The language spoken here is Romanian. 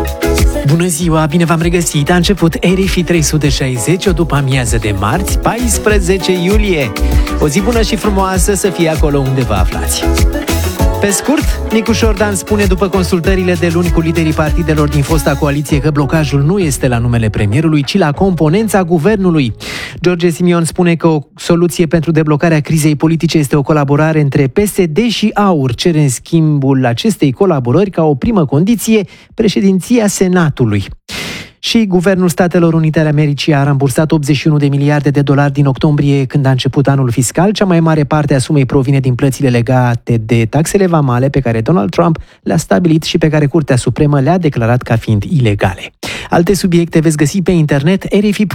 Bună ziua, bine v-am regăsit! A început RFI 360, o după amiază de marți, 14 iulie. O zi bună și frumoasă să fie acolo unde vă aflați. Pe scurt, Nicu Șordan spune după consultările de luni cu liderii partidelor din fosta coaliție că blocajul nu este la numele premierului, ci la componența guvernului. George Simion spune că o soluție pentru deblocarea crizei politice este o colaborare între PSD și AUR. Cere în schimbul acestei colaborări ca o primă condiție președinția Senatului. Și Guvernul Statelor Unite ale Americii a rambursat 81 de miliarde de dolari din octombrie, când a început anul fiscal. Cea mai mare parte a sumei provine din plățile legate de taxele vamale pe care Donald Trump le-a stabilit și pe care Curtea Supremă le-a declarat ca fiind ilegale. Alte subiecte veți găsi pe internet RFI.